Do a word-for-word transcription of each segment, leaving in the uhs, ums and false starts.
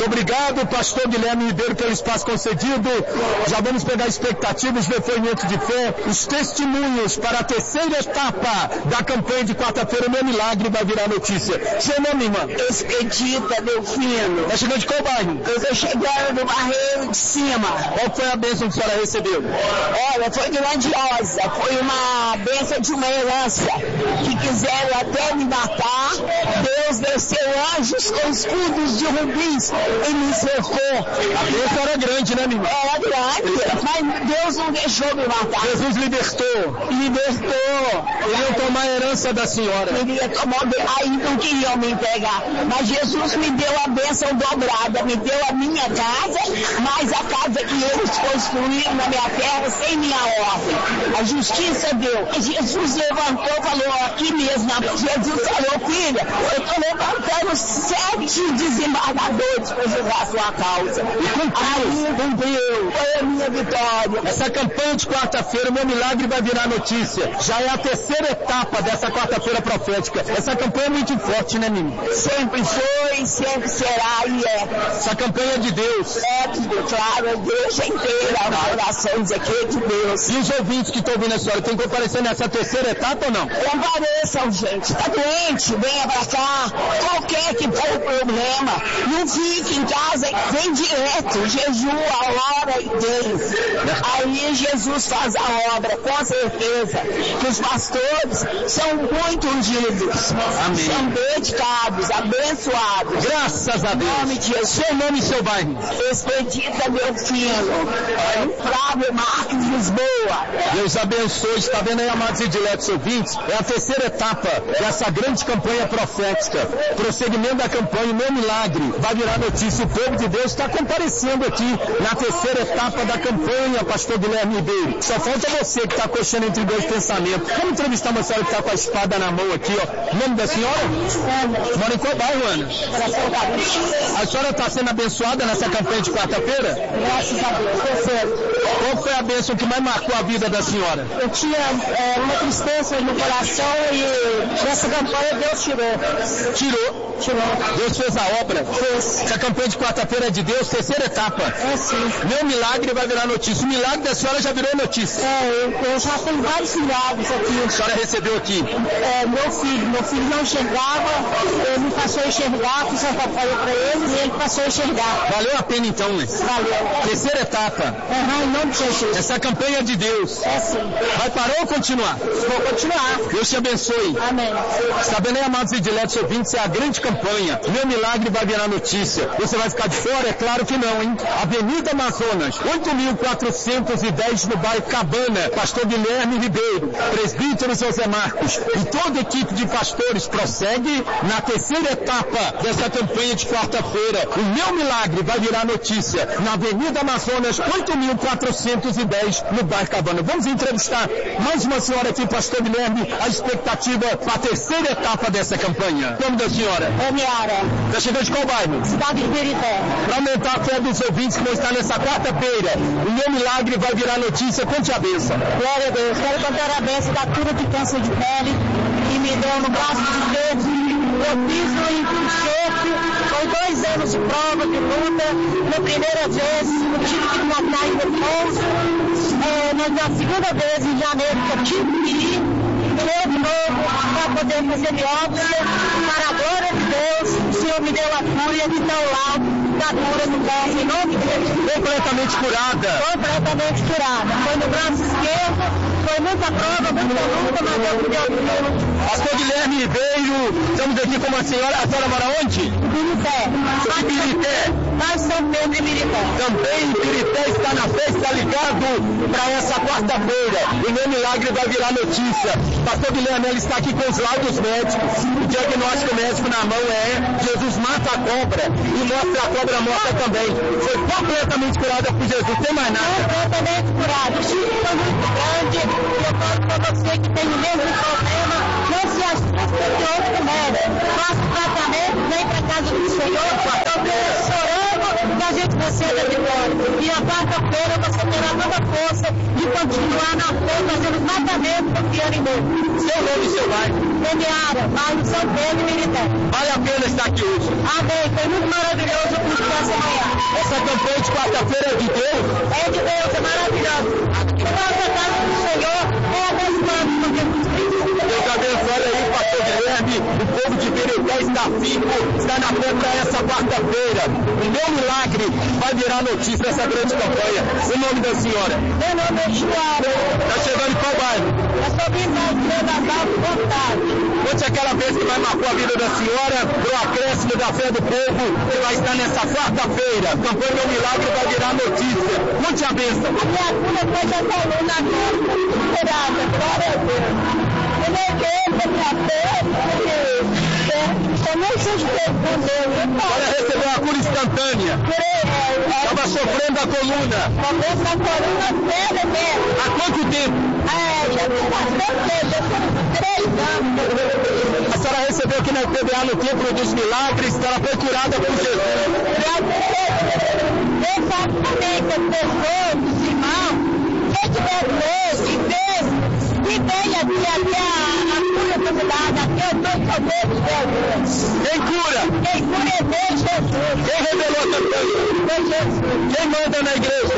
Muito obrigado, pastor Guilherme Ribeiro, pelo espaço concedido. Já vamos pegar expectativas, depoimento de fé, os testemunhos para a terceira etapa da campanha de quarta-feira. Meu milagre vai virar notícia. Seu nome, irmã? Expedita, meu filho. Tá chegando de qual bairro? Eu tô chegando do Barreiro de Cima. Qual foi a bênção que a senhora recebeu? Olha, foi grandiosa. Foi uma bênção de uma herança. Que quiseram até me matar. Deus desceu anjos com escudos de rubins e me cercou. A bênção era grande, né, minha irmã? Era grande, mas Deus não deixou me matar. Jesus libertou. Libertou. Queriam tomar a herança da senhora. Queria tomar, aí não queriam me entregar. Mas Jesus me deu a bênção dobrada, me deu a minha casa, mais a casa que eles construíram na minha terra sem minha ordem. A justiça deu. Jesus levantou e falou aqui mesmo, Jesus falou, filha, eu estou levantando sete desembargadores para julgar a sua causa. E cumpriu. Cumpriu. Foi a minha vitória. Essa campanha de quarta-feira, o meu milagre vai virar notícia. Já é a terceira etapa dessa quarta-feira profética. Essa campanha é muito forte, né, Mimi? Sempre foi, sempre será e é. Essa campanha é de Deus. É, claro, a igreja inteira, a oração diz aqui é de Deus. E os ouvintes que estão ouvindo a senhora, tem que comparecer nessa terceira etapa ou não? Compareçam, gente. Está doente, venha pra cá. Qualquer que for o problema, não fique em casa, vem direto, jejua, ora e Deus. Aí Jesus faz a obra, com certeza. Que os pastores são muito ungidos. Amém. São dedicados, abençoados. Graças a Deus. Em nome de Jesus. Seu nome e seu bairro? Expedita, meu filho. Flávio Marques, Lisboa. Deus abençoe. Está vendo aí, amados e diletos ouvintes? É a terceira etapa dessa grande campanha profética. Prosseguimento da campanha, meu milagre vai virar notícia. O povo de Deus está comparecendo aqui na terceira etapa da campanha, pastor Guilherme Ribeiro. Só falta você que está coxando entre dois pensamentos. Vamos entrevistar uma senhora que está com a espada na mão aqui, ó. O nome da senhora? Ana. Mora em qual bairro, Ana? A senhora está sendo abençoada nessa campanha de quarta-feira? Graças a Deus. Terceiro. Qual foi a bênção que mais marcou a vida da senhora? Eu tinha é, uma tristeza no coração e nessa campanha Deus tirou. Tirou? Tirou. Deus fez a obra? Fez. Essa campanha de quarta-feira é de Deus, terceira etapa. É sim. Meu milagre vai virar notícia. O milagre da senhora já virou notícia. É, eu, eu já tenho vários milagres aqui. A senhora recebeu aqui? É, meu filho, meu filho não enxergava, ele me passou a enxergar, fiz uma campanha para ele e ele passou a enxergar. Valeu a pena então, né? Valeu. Terceira etapa. Uhum, em nome de Jesus. Essa campanha é de Deus. É sim. Vai parar ou continuar? Vou continuar. Deus te abençoe. Amém. Está vendo aí, amados e diletos ouvintes, é a grande campanha. Meu milagre vai virar notícia. Você vai ficar de fora? É claro que não, hein? Avenida Amazonas, oito mil quatrocentos e dez no bairro Cabana. Pastor Guilherme Ribeiro, presbítero José Marcos e toda a equipe de pastores prossegue na terceira etapa dessa campanha de quarta-feira. O meu milagre vai virar notícia na Avenida Amazonas, oito mil quatrocentos e dez no bairro Cabana. Vamos entrevistar mais uma senhora aqui, pastor Guilherme, a expectativa para a terceira etapa dessa campanha. O nome da senhora? É Miara. Está chegando de qual bairro? Cidade de Birité. Para aumentar a fé dos ouvintes que vão estar nessa quarta-feira, o meu milagre vai virar notícia. Conte a bênção. Glória a Deus. Quero contar a bênção da cura de câncer de pele que me deu no braço esquerdo. Eu fiz um enxerto, foi dois anos de prova, de luta. Na primeira vez, eu tive que matar em repouso. É, na segunda vez, em janeiro, que eu tive que ir de novo para poder fazer biópsia. Para a glória de Deus, o Senhor me deu a cura e aqui está o laudo da cura do câncer, em nome de Jesus. Completamente curada. Completamente curada. Foi no braço esquerdo, foi muita prova, muita luta, mas Deus me deu cura. Pastor Guilherme Ribeiro, estamos aqui com uma senhora. A senhora mora onde? Birité. Birité. Nós São Pedro e Birité. Também Birité está na festa, está ligado para essa quarta-feira. O meu milagre vai virar notícia. Pastor Guilherme, ele está aqui com os laudos médicos. O diagnóstico médico na mão é: Jesus mata a cobra e mostra a cobra morta também. Foi completamente curada por Jesus. Tem mais nada? Completamente curada. O chifre foi muito grande. E eu falo para você que tem o mesmo problema, não se assuste de outro médico. Faça o tratamento, vem para a casa do Senhor, chorando e a gente recebe a vitória. E a quarta-feira você terá toda a força de continuar na fé, fazendo tratamento, confiando em Deus. Seu nome e seu bairro? Semeara, bairro São Pedro e Birité. Vale a pena estar aqui hoje. Amém. Foi muito maravilhoso o culto dessa Essa campanha de quarta-feira é de Deus? É de Deus, é maravilhoso. Nós cantamos do Senhor, é abençoado por Jesus Cristo. Deus abençoe aí, pastor Guilherme. O povo de Bereté está firme, está na porta essa quarta-feira. O meu milagre vai virar notícia essa grande campanha. O nome da senhora? Meu nome é Chiara. Está chegando em qual bairro? Eu sou vindo da Igreja das Alves Vontade. Conte aquela vez que vai marcar a vida da senhora pro acréscimo da fé do povo que vai estar nessa quarta-feira. A campanha Meu Milagre vai virar notícia. Conte a bênção. A minha cura foi da coluna agora. Curada, glória a Deus. Eu neguei a minha fé, porque eu nem sei de Deus com Deus. Ela recebeu a cura instantânea. Estava sofrendo a coluna. Sofrendo a coluna séria mesmo. Há quanto tempo? É, já tem bastante tempo, já tem três anos. A senhora recebeu aqui na P B A no Templo dos Milagres, ela foi curada por Jesus. Deus sabe também que as pessoas, os irmãos, quem tiver Deus, que fez, que venha aqui até a, a cura convidada, até o Deus poder de Deus. Quem cura? Quem cura é Deus, Jesus. Quem revelou a campanha? Foi Jesus. Quem manda na igreja?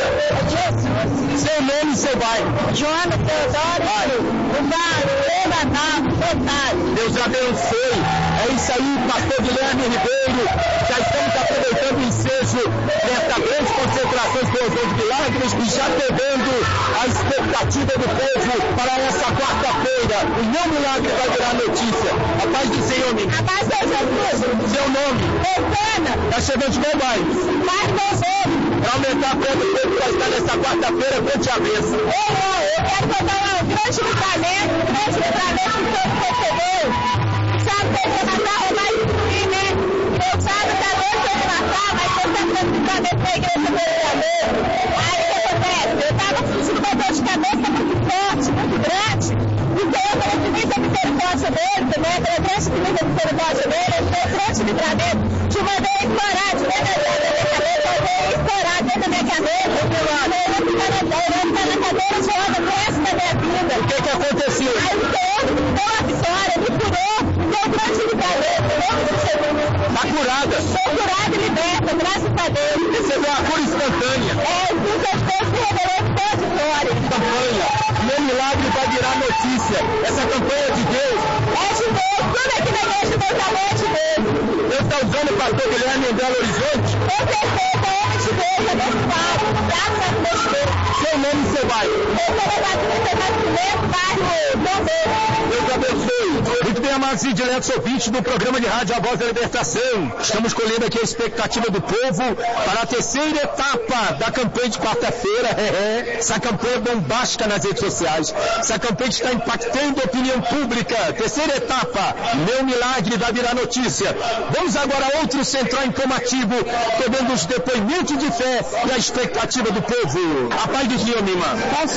Jesus. Seu nome e seu bairro. Joana Teodoro, o bairro, Levanado, Vontade. Deus abençoe. É isso aí, pastor Guilherme Ribeiro. Já estamos aproveitando o ensejo desta grande concentração de Deus de Milagres e já pegando a expectativa do povo para essa quarta-feira. O meu milagre vai virar notícia. A paz do Senhor, amigo. A paz do Jesus. Seu nome? Rosana. Está chegando de qual bairro? Paz do Jesus. Para aumentar a fé do povo que vai estar nessa quarta-feira, conte a bênção. Eu, eu quero contar um grande livramento, um grande livramento que todos recebeu. Sabe que você matar é mais fim, né? Eu sabe da noite eu ia matar, mas eu sempre dando livramento para a igreja do livramento. Aí o que acontece? Eu estava sentindo uma dor de cabeça muito forte, muito grande. Então eu falei que nem da misericórdia dele, também, pela grande misericórdia dele, eu tive um grande livramento de uma vez estourar de dentro da minha cabeça, eu veio estourar dentro da minha cabeça, eu vou ficar na cadeira de roda pro resto da minha vida. O que que aconteceu? Aí o Senhor me deu a vitória, me curou, me deu um grande livramento, em nome de Jesus. Está curada. Estou curada e liberta, graças a Deus. Recebeu a cura instantânea. É, o Filho de Deus se revelou em toda glória. Campanha. Meu milagre vai virar notícia. Essa campanha é de Deus. É de Deus, tudo aqui na igreja Deus amor é de Deus. Deus está usando o pastor Guilherme em Belo Horizonte. Com certeza, é homem de Deus, abençoado, graças a Deus. Seu nome e seu bairro. Eu sou Batista Nascimento, bairro Bombeiro. Deus abençoe. Muito bem, amados e diletos ouvintes do programa de rádio A Voz da Libertação. Estamos colhendo aqui a expectativa do povo para a terceira etapa da campanha de quarta-feira. É, é. Essa campanha bombástica nas redes sociais. Essa campanha está impactando a opinião pública. Terceira etapa. Meu milagre vai virar notícia. Vamos agora a outro central informativo, pegando os depoimentos de fé e a expectativa do povo. A paz do Senhor, minha irmã.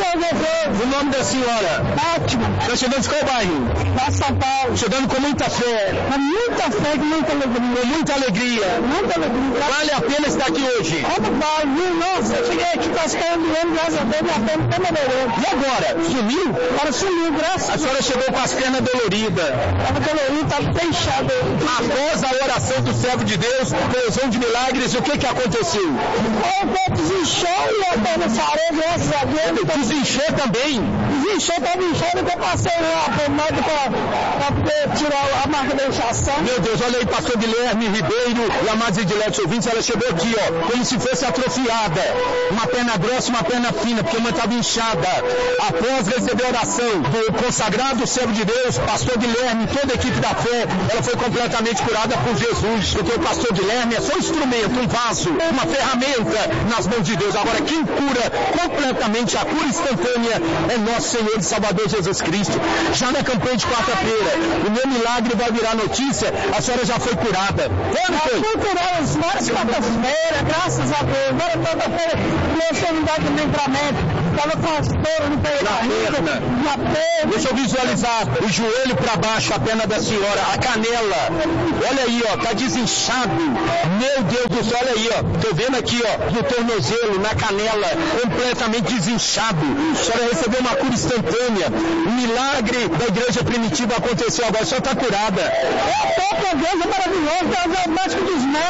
O nome da senhora? Ótimo. Está chegando de qual bairro? Da São Paulo. Chegando com muita fé. Com muita fé, com muita alegria. Com muita alegria. Muita alegria. Vale a pena estar aqui hoje. Como vale, viu? Nossa, eu cheguei aqui cascando e ano, graças a Deus, minha perna está melhorando. E agora? Sumiu? Agora sumiu, graças a A Deus. senhora chegou com as pernas doloridas. Estava dolorido, estava fechado. Após a oração do servo de Deus, coesão de milagres, o que que aconteceu? O corpo desinchou e a perna sarou, graças a Deus. Desinchou também. Desinchou, estava inchando, que eu passei lá para médico para poder tirar a marca da inchação. Meu Deus, olha aí, pastor Guilherme Ribeiro e amados e diletos ouvintes, ela chegou aqui, ó, como se fosse atrofiada. Uma perna grossa, uma perna fina, porque uma estava inchada. Após receber a oração do consagrado servo de Deus, pastor Guilherme, toda a equipe da fé, ela foi completamente curada por Jesus, porque o pastor Guilherme é só um instrumento, um vaso, uma ferramenta nas mãos de Deus. Agora, quem cura completamente a cura instantânea é nosso Senhor e Salvador Jesus Cristo. Já na campanha de quarta-feira, o meu milagre vai virar notícia, a senhora já foi curada. Quando foi? Eu fui curada várias quartas-feiras, graças a Deus. Agora quarta-feira, comecei a me dar também para médico. Estava com as dores no peito da barriga, na perna. Deixa eu visualizar o joelho para baixo, a perna da senhora, a canela. Olha aí, ó, tá desinchado. Meu Deus do céu, olha aí, ó. Tô vendo aqui, ó, no tornozelo, na canela, completamente desinchado. A senhora recebeu uma cura instantânea. O milagre da igreja primitiva aconteceu agora, a senhora tá curada. Eu tô com Deus, é maravilhoso. Deus é o médico dos médicos.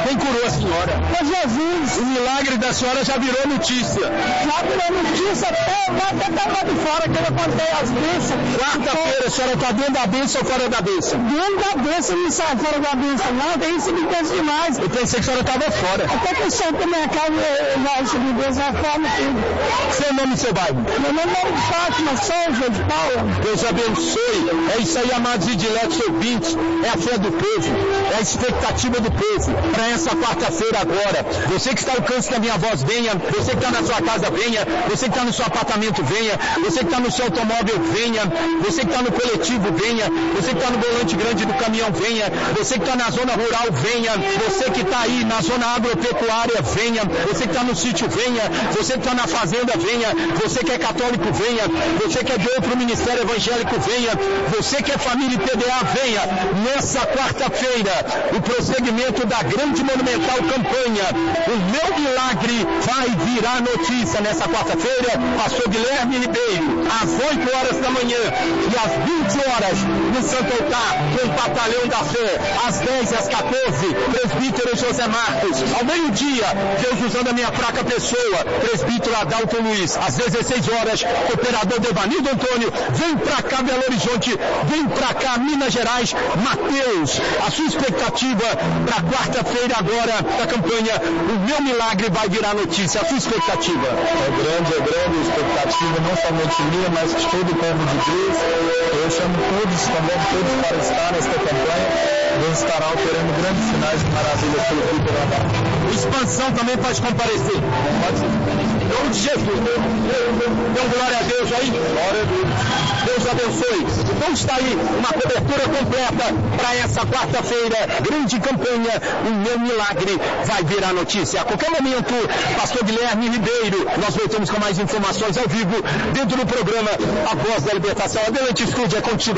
Quem curou a senhora? Foi Jesus. O milagre da senhora já virou notícia. Já virou notícia até lá de fora, que eu contei as bênçãos. Quarta-feira, a senhora está dentro da bênção ou fora da bênção? Dentro da bênção, não sai fora da bênção, não. Tem isso me pensa demais. Eu pensei que a senhora estava fora. Até que o senhor da minha casa vai subir Deus, vai forma tudo. Seu nome e seu bairro? Meu nome é Fátima Souza de Paula. Deus abençoe. É isso aí, amados e diletos ouvintes. É a fé do povo. É a expectativa do povo. Para essa quarta-feira agora. Você que está ao alcance da minha voz, venha. Você que está na sua casa, venha. Você que está no seu apartamento, venha. Você que está no seu automóvel, venha. Você que está no coletivo, venha. Você que está no volante grande do caminhão, venha. Você que está na zona rural, venha. Você que está aí na zona agropecuária, venha. Você que está no sítio, venha. Você que está na fazenda, venha. Você que é católico, venha. Você que é de outro ministério evangélico, venha. Você que é família P D A, venha. Nessa quarta-feira, o prosseguimento da grande monumental campanha O Meu Milagre vai virar notícia. Nessa quarta-feira, pastor Guilherme Ribeiro, às oito horas da manhã e às vinte horas no Santo Altar, com o Batalhão da Fé, às dez e às quatorze, presbítero José Marcos, ao meio-dia, Deus usando a minha fraca pessoa, presbítero Adalto Luiz, às dezesseis horas, operador Devanildo Antônio, vem pra cá Belo Horizonte, vem pra cá Minas Gerais, Mateus, a sua expectativa para quarta-feira agora da campanha O Meu Milagre vai virar notícia, a sua expectativa? É grande, é grande a expectativa, não somente minha, mas de todo o povo de Deus. Eu chamo todos, convoco todos para estar nesta campanha. Deus estará operando grandes sinais e maravilhas pelo Vitor Amado. Expansão também pode comparecer. Pode ser. Em nome de Jesus. Então, glória a Deus aí. Glória a Deus. Deus abençoe. Então está aí uma cobertura completa para essa quarta-feira. Grande campanha. O Meu Milagre vai virar notícia. A qualquer momento, pastor Guilherme Ribeiro, nós voltamos com mais informações ao vivo dentro do programa A Voz da Libertação. Adelante, estúdio, é contigo.